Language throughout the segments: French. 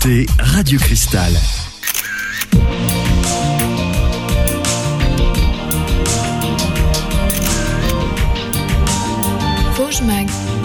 écoutez Radio Cristal. Vosges Mag.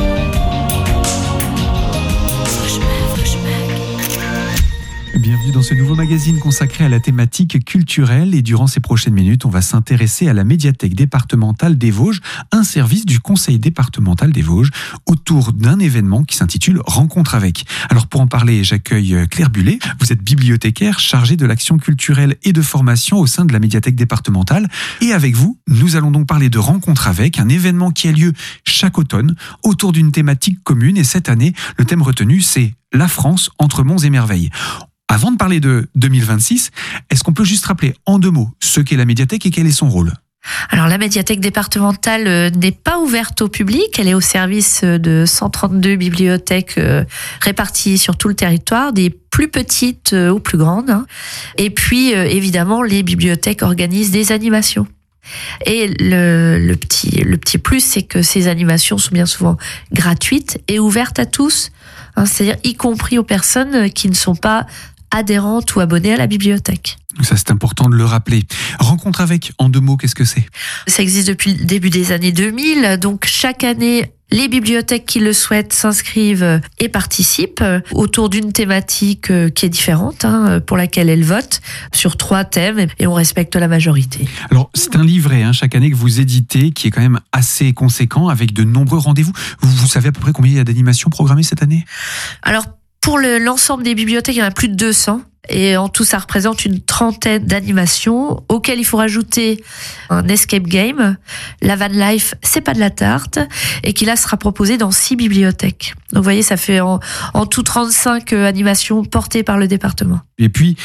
Bienvenue dans ce nouveau magazine consacré à la thématique culturelle et durant ces prochaines minutes, on va s'intéresser à la médiathèque départementale des Vosges, un service du conseil départemental des Vosges autour d'un événement qui s'intitule Rencontre avec. Alors pour en parler, j'accueille Claire Bullet. Vous êtes bibliothécaire chargée de l'action culturelle et de formation au sein de la médiathèque départementale. Et avec vous, nous allons donc parler de Rencontre avec, un événement qui a lieu chaque automne autour d'une thématique commune. Et cette année, le thème retenu, c'est la France entre monts et merveilles. Avant de parler de 2026, est-ce qu'on peut juste rappeler en 2 mots ce qu'est la médiathèque et quel est son rôle ? Alors la médiathèque départementale n'est pas ouverte au public, elle est au service de 132 bibliothèques réparties sur tout le territoire, des plus petites aux plus grandes. Et puis évidemment les bibliothèques organisent des animations. Et le petit plus, c'est que ces animations sont bien souvent gratuites et ouvertes à tous, c'est-à-dire y compris aux personnes qui ne sont pas adhérentes ou abonnées à la bibliothèque. Ça, c'est important de le rappeler. Rencontre avec, en 2 mots, qu'est-ce que c'est ? Ça existe depuis le début des années 2000, donc chaque année, les bibliothèques qui le souhaitent s'inscrivent et participent autour d'une thématique qui est différente, pour laquelle elles votent, sur 3 thèmes, et on respecte la majorité. Alors, c'est un livret chaque année que vous éditez, qui est quand même assez conséquent, avec de nombreux rendez-vous. Vous savez à peu près combien il y a d'animations programmées cette année ? Alors, pour l'ensemble des bibliothèques, il y en a plus de 200. Et en tout, ça représente une 30aine d'animations auxquelles il faut rajouter un escape game. La van life, c'est pas de la tarte, et qui là sera proposé dans 6 bibliothèques. Donc vous voyez, ça fait en tout 35 animations portées par le département. Et puis,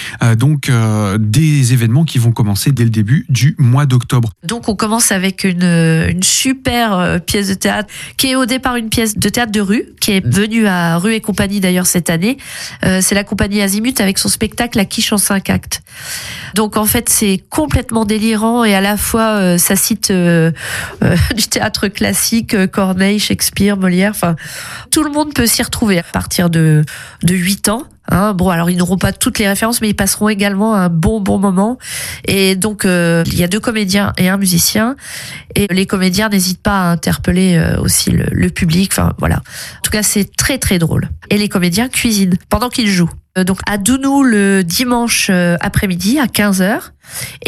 des événements qui vont commencer dès le début du mois d'octobre. Donc on commence avec une super pièce de théâtre, qui est au départ une pièce de théâtre de rue, qui est venue à Rue et Compagnie d'ailleurs cette année. C'est la compagnie Azimut avec son spectacle La Quiche en 5 actes. Donc en fait c'est complètement délirant et à la fois ça cite du théâtre classique, Corneille, Shakespeare, Molière, enfin tout le monde peut s'y retrouver à partir de 8 ans. Bon, alors ils n'auront pas toutes les références, mais ils passeront également un bon moment. Et donc il y a 2 comédiens et un musicien, et les comédiens n'hésitent pas à interpeller aussi le public. Enfin voilà. En tout cas, c'est très très drôle. Et les comédiens cuisinent pendant qu'ils jouent. Donc à Dounou le dimanche après-midi à 15h.